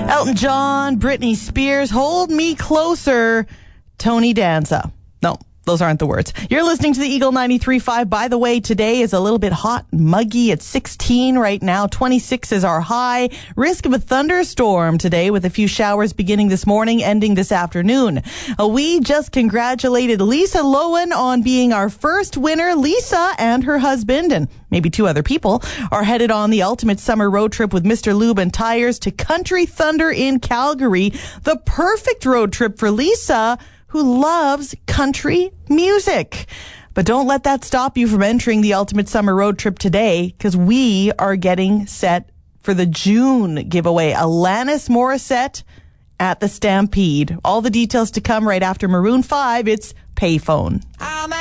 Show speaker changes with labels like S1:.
S1: Elton John, Britney Spears, Hold Me Closer, Tony Danza. No, those aren't the words. You're listening to the Eagle 93.5. By the way, today is a little bit hot and muggy. It's 16 right now. 26 is our high. Risk of a thunderstorm today with a few showers beginning this morning, ending this afternoon. We just congratulated Lisa Lowen on being our first winner. Lisa and her husband and maybe two other people are headed on the ultimate summer road trip with Mr. Lube and Tires to Country Thunder in Calgary. The perfect road trip for Lisa, who loves country music. But don't let that stop you from entering the ultimate summer road trip today, because we are getting set for the June giveaway. Alanis Morissette at the Stampede. All the details to come right after Maroon 5. It's Payphone.